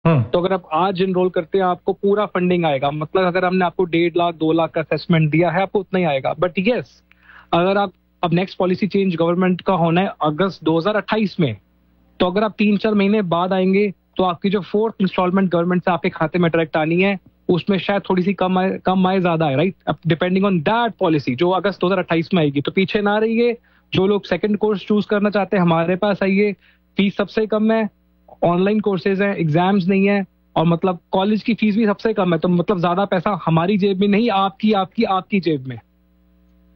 तो अगर आप आज इनरोल करते हैं आपको पूरा फंडिंग आएगा, मतलब अगर हमने आपको 1.5 लाख 2 लाख का असेसमेंट दिया है आपको उतना ही आएगा। बट यस, अगर आप अब नेक्स्ट पॉलिसी चेंज गवर्नमेंट का होना है अगस्त 2028 में, तो अगर आप 3-4 महीने बाद आएंगे तो आपकी जो 4th इंस्टॉलमेंट गवर्नमेंट से आपके खाते में डायरेक्ट आनी है उसमें शायद थोड़ी सी कम आए ज्यादा आए, राइट? अब डिपेंडिंग ऑन दैट पॉलिसी जो अगस्त 2028 में आएगी। तो पीछे ना रहिए, जो लोग सेकंड कोर्स चूज करना चाहते हैं हमारे पास आइए, फीस सबसे कम है, ऑनलाइन कोर्सेज हैं, एग्जाम्स नहीं है, और मतलब कॉलेज की फीस भी सबसे कम है। तो मतलब ज्यादा पैसा हमारी जेब में नहीं, आपकी आपकी आपकी जेब में।